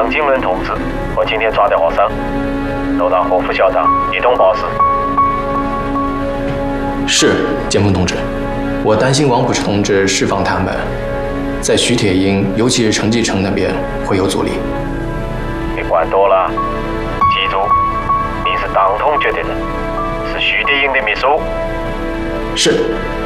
金伦同志和今天抓的学生，都让何副校长一同报事。 是，剑锋同志，我担心王普士同志释放他们，在徐铁营，尤其是程继成那边会有阻力。 别管多了，记住，你是党统决的人，是徐铁营的秘书。 是。